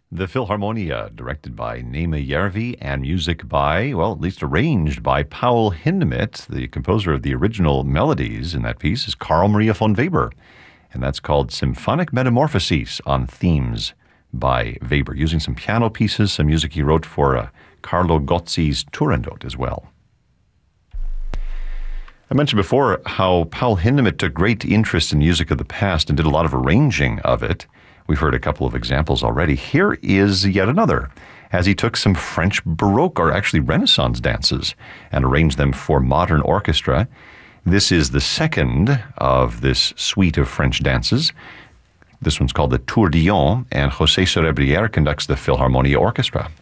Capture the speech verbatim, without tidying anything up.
The Philharmonia, directed by Neeme Järvi and music by, well, at least arranged by Paul Hindemith. The composer of the original melodies in that piece is Carl Maria von Weber, and that's called Symphonic Metamorphoses on Themes by Weber, using some piano pieces, some music he wrote for uh, Carlo Gozzi's Turandot as well. I mentioned before how Paul Hindemith took great interest in music of the past and did a lot of arranging of it. We've heard a couple of examples already. Here is yet another, as he took some French Baroque, or actually Renaissance dances, and arranged them for modern orchestra. This is the second of this suite of French dances. This one's called the Tourbillon, and José Cerebriere conducts the Philharmonia Orchestra.